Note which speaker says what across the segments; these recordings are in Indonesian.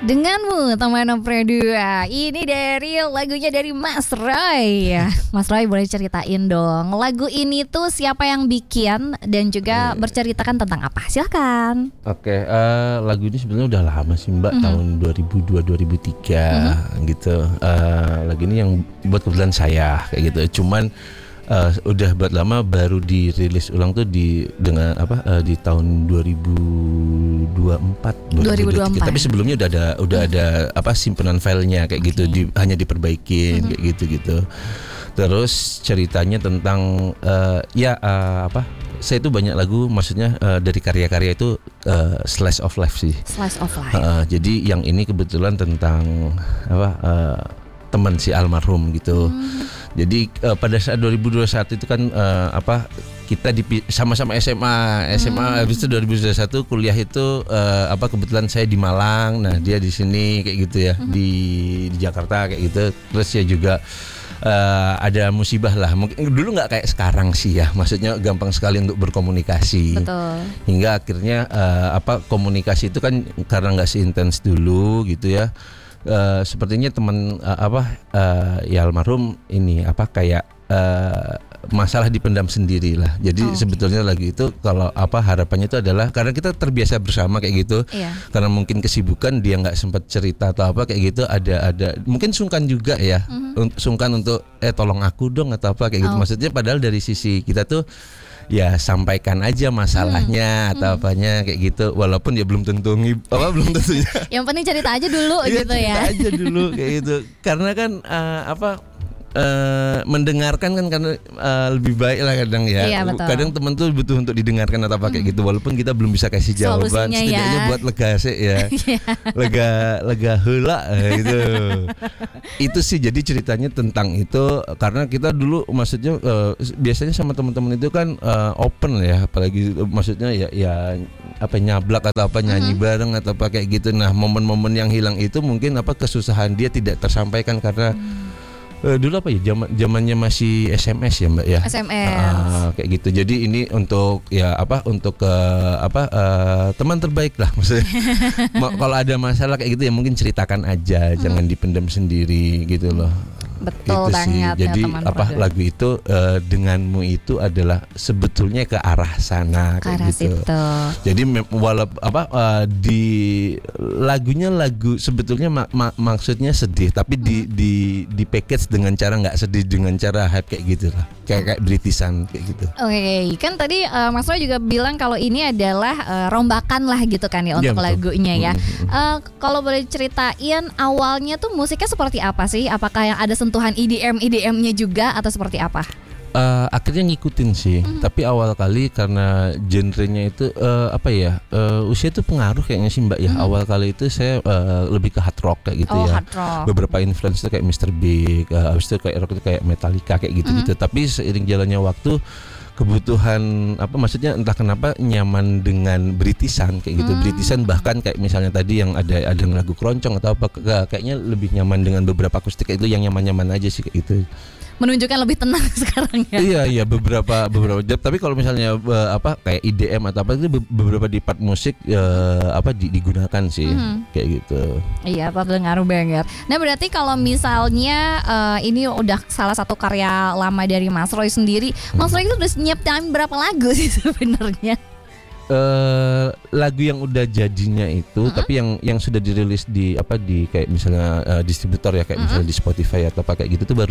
Speaker 1: Denganmu teman Pro 2. Ini dari lagunya dari Mas Roy. Mas Roy boleh ceritain dong, lagu ini tuh siapa yang bikin dan juga berceritakan tentang apa? Silakan.
Speaker 2: Oke, lagu ini sebenarnya udah lama sih Mbak, tahun 2002-2003 gitu. Lagu ini yang buat kebetulan saya kayak gitu. Cuman udah buat lama, baru dirilis ulang tuh di tahun 2024. Tapi sebelumnya udah ada simpenan filenya kayak gitu, hanya diperbaikin kayak gitu. Terus ceritanya tentang saya itu banyak lagu, maksudnya dari karya-karya itu slice of life sih.
Speaker 1: Slice of life.
Speaker 2: Jadi yang ini kebetulan tentang teman si almarhum gitu. Jadi pada saat 2021 itu kan kita sama-sama SMA habis itu 2021 kuliah itu kebetulan saya di Malang, nah dia di sini kayak gitu ya, di Jakarta kayak gitu. Terus ya juga ada musibah lah, mungkin dulu nggak kayak sekarang sih ya, maksudnya gampang sekali untuk berkomunikasi. Betul. Hingga akhirnya komunikasi itu kan karena nggak seintens dulu gitu ya. Sepertinya teman ya almarhum ini kayak masalah dipendam sendiri lah. Jadi sebetulnya lagi itu kalau harapannya itu adalah karena kita terbiasa bersama kayak gitu. Karena mungkin kesibukan dia nggak sempat cerita atau kayak gitu, ada mungkin sungkan juga ya. Sungkan untuk tolong aku dong atau kayak gitu. Maksudnya padahal dari sisi kita tuh ya sampaikan aja masalahnya atau apanya kayak gitu, walaupun ya belum tentu ya.
Speaker 1: Yang penting cerita aja dulu gitu ya.
Speaker 2: Cerita aja dulu kayak gitu. Karena kan mendengarkan kan karena lebih baik lah kadang ya.
Speaker 1: Iya,
Speaker 2: kadang teman tuh butuh untuk didengarkan atau kayak gitu, walaupun kita belum bisa kasih jawaban.
Speaker 1: Solusinya
Speaker 2: setidaknya buat lega sih ya. lega heula gitu. Itu sih jadi ceritanya tentang itu, karena kita dulu maksudnya biasanya sama teman-teman itu kan open ya, apalagi maksudnya ya nyablak atau nyanyi bareng atau kayak gitu. Nah, momen-momen yang hilang itu mungkin kesusahan dia tidak tersampaikan karena dulu zamannya masih SMS ya Mbak ya.
Speaker 1: SMS.
Speaker 2: Kayak gitu. Jadi ini untuk teman terbaik lah maksudnya. Kalau ada masalah kayak gitu ya mungkin ceritakan aja, jangan dipendam sendiri gitu loh.
Speaker 1: Betul
Speaker 2: gitu
Speaker 1: banget
Speaker 2: sih. Jadi
Speaker 1: ya,
Speaker 2: lagu itu denganmu itu adalah sebetulnya ke arah sana kayak gitu.
Speaker 1: Situ.
Speaker 2: Jadi di lagunya sebetulnya maksudnya sedih, tapi di package dengan cara nggak sedih, dengan cara hype kayak gitu lah, kayak Britishan kayak gitu.
Speaker 1: Oke, kan tadi Mas Roy juga bilang kalau ini adalah rombakan lah gitu kan ya untuk lagunya ya. Kalau boleh ceritain awalnya tuh musiknya seperti apa sih? Apakah yang ada sentuhan EDM-nya juga atau seperti apa?
Speaker 2: Akhirnya ngikutin sih, tapi awal kali karena genrenya itu usia itu pengaruh kayaknya sih Mbak ya. Awal kali itu saya lebih ke hard rock kayak gitu ya. Beberapa influence itu kayak Mr. Big, habis itu kayak rock itu kayak Metallica kayak gitu-gitu. Tapi seiring jalannya waktu, kebutuhan maksudnya entah kenapa nyaman dengan Britishan kayak gitu. Britishan bahkan kayak misalnya tadi yang ada lagu keroncong atau kayaknya lebih nyaman dengan beberapa akustik itu, yang nyaman-nyaman aja sih kayak gitu.
Speaker 1: Menunjukkan lebih tenang sekarang ya.
Speaker 2: Iya beberapa job. Tapi kalau misalnya kayak IDM atau itu beberapa di part musik digunakan sih kayak gitu.
Speaker 1: Iya, pengaruh banget. Nah, berarti kalau misalnya ini udah salah satu karya lama dari Mas Roy sendiri, Mas Roy itu udah nyiapin berapa lagu sih sebenarnya?
Speaker 2: Lagu yang udah jadinya itu, tapi yang sudah dirilis di kayak misalnya distributor ya, kayak misalnya di Spotify atau kayak gitu tuh baru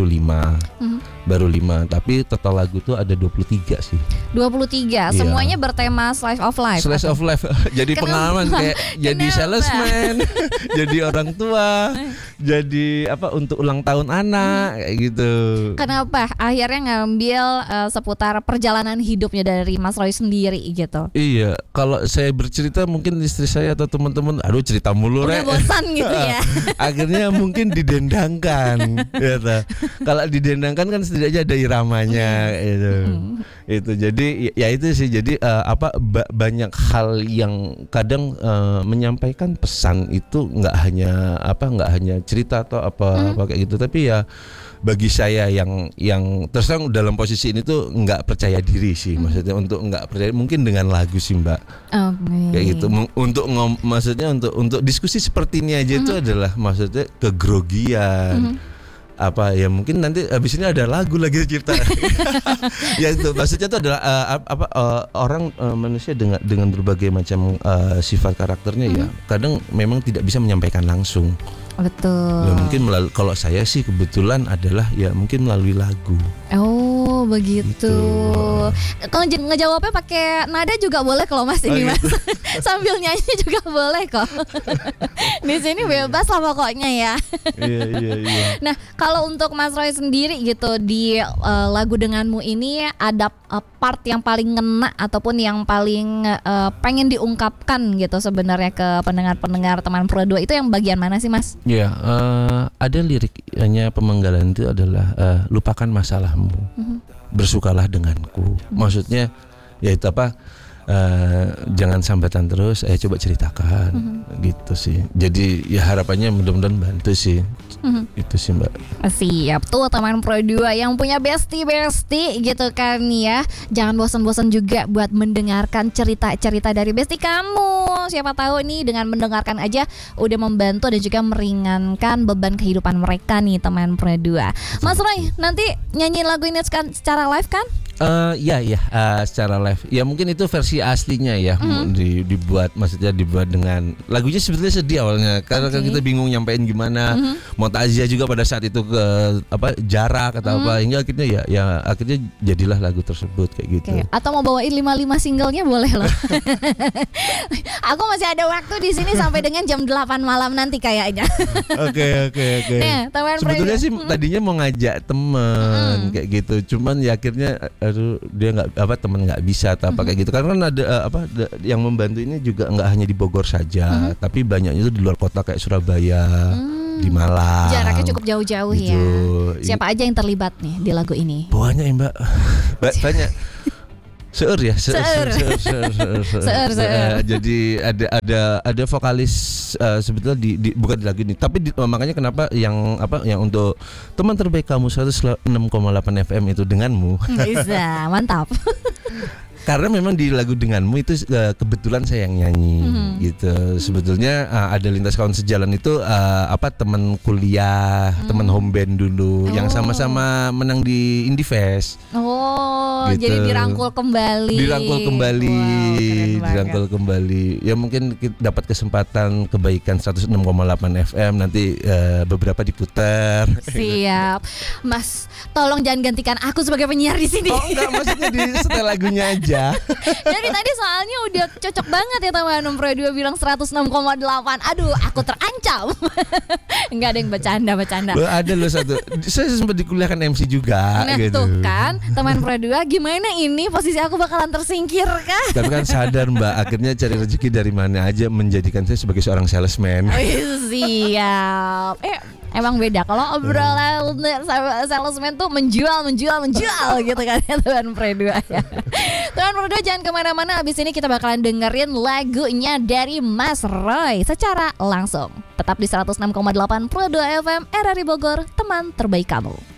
Speaker 2: 5, tapi total lagu tuh ada 23 sih.
Speaker 1: 23, semuanya bertema slice of life.
Speaker 2: Slice of life. Jadi pengalaman kayak jadi salesman, jadi orang tua, jadi untuk ulang tahun anak kayak gitu.
Speaker 1: Kenapa akhirnya ngambil seputar perjalanan hidupnya dari Mas Roy sendiri gitu?
Speaker 2: Iya, kalau saya bercerita mungkin istri saya atau teman-teman, aduh cerita mulu
Speaker 1: udah bosan gitu ya.
Speaker 2: Akhirnya mungkin didendangkan. Gitu. Kalau didendangkan kan setidaknya ada iramanya gitu. Itu jadi ya itu sih. Jadi banyak hal yang kadang menyampaikan pesan itu nggak hanya cerita atau apa kayak gitu, tapi ya bagi saya yang terus terang dalam posisi ini tuh nggak percaya diri sih, maksudnya untuk nggak percaya mungkin dengan lagu sih Mbak. Kayak gitu untuk maksudnya untuk diskusi seperti ini aja itu adalah maksudnya kegrogian. Apa ya mungkin nanti habis ini ada lagu lagi cipta. Ya itu maksudnya itu adalah orang manusia dengan berbagai macam sifat karakternya ya kadang memang tidak bisa menyampaikan langsung.
Speaker 1: Betul.
Speaker 2: Ya mungkin kalau saya sih kebetulan adalah ya mungkin melalui lagu.
Speaker 1: Oh begitu.
Speaker 2: Gitu.
Speaker 1: Kalau ngejawabnya pakai nada juga boleh kalau Mas ini Mas.
Speaker 2: Gitu.
Speaker 1: Sambil nyanyi juga boleh kok. Di sini bebas lah pokoknya ya.
Speaker 2: Iya.
Speaker 1: Nah kalau untuk Mas Roy sendiri gitu di lagu Denganmu ini ada part yang paling ngena ataupun yang paling pengen diungkapkan gitu sebenarnya ke pendengar-pendengar Teman Pro 2 itu yang bagian mana sih Mas?
Speaker 2: Ya, ada liriknya Pemenggalan itu adalah lupakan masalahmu, bersukalah denganku. Maksudnya ya itu apa? Jangan sambatan terus, coba ceritakan, gitu sih. Jadi ya harapannya mudah-mudahan bantu sih. Itu sih Mbak.
Speaker 1: Siap tuh Teman Pro 2 yang punya bestie gitu kan ya. Jangan bosan-bosan juga buat mendengarkan cerita-cerita dari bestie kamu. Siapa tahu nih dengan mendengarkan aja udah membantu dan juga meringankan beban kehidupan mereka nih Teman Pro 2. Mas Roy, nanti nyanyiin lagu ini secara live kan?
Speaker 2: Secara live. Ya mungkin itu versi aslinya ya, dibuat dengan lagunya sebetulnya sedih awalnya karena kita bingung nyampein gimana. Mau takziah juga pada saat itu ke jarak atau apa hingga akhirnya akhirnya jadilah lagu tersebut kayak gitu.
Speaker 1: Atau mau bawain 55 singlenya boleh loh. Aku masih ada waktu di sini sampai dengan jam 8 malam nanti kayaknya.
Speaker 2: Oke. Sebetulnya sih tadinya mau ngajak temen kayak gitu, cuman ya akhirnya dia teman nggak bisa atau apa kayak gitu karena kan ada yang membantu ini juga nggak hanya di Bogor saja tapi banyaknya itu di luar kota kayak Surabaya, di Malang.
Speaker 1: Jaraknya cukup jauh-jauh gitu. Ya. Siapa aja yang terlibat nih di lagu ini?
Speaker 2: Banyak ya Mbak. Banyak. Seur. Jadi ada vokalis sebetulnya bukan di lagu ini, tapi makanya kenapa yang untuk Teman Terbaik Kamu 106,8 FM itu Denganmu.
Speaker 1: Bisa, mantap.
Speaker 2: Karena memang di lagu Denganmu itu kebetulan saya yang nyanyi gitu. Sebetulnya ada lintas kawan sejalan itu teman kuliah, teman home band dulu yang sama-sama menang di Indie Fest. Gitu.
Speaker 1: Jadi dirangkul kembali.
Speaker 2: Dirangkul kembali. Ya mungkin dapat kesempatan kebaikan 106,8 FM nanti beberapa diputar.
Speaker 1: Siap. Mas, tolong jangan gantikan aku sebagai penyiar di sini.
Speaker 2: Oh enggak, maksudnya di setel lagunya aja.
Speaker 1: Dari tadi soalnya udah cocok banget ya Teman Pro 2 bilang 106,8. Aduh, aku terancam. Enggak ada yang bercanda.
Speaker 2: Ada loh satu. Saya sempat dikuliahkan MC juga gitu.
Speaker 1: Tuh kan, Teman Pro 2 gimana ini posisi aku bakalan tersingkir kah?
Speaker 2: Tapi kan sadar Mbak, akhirnya cari rezeki dari mana aja menjadikan saya sebagai seorang salesman.
Speaker 1: Siap. Emang beda kalau obrolan salesman tuh menjual gitu kan ya Teman Pro 2 ya. Teman Pro 2 jangan kemana-mana, abis ini kita bakalan dengerin lagunya dari Mas Roy secara langsung. Tetap di 106,8 Pro 2 FM RRI Bogor, Teman Terbaik Kamu.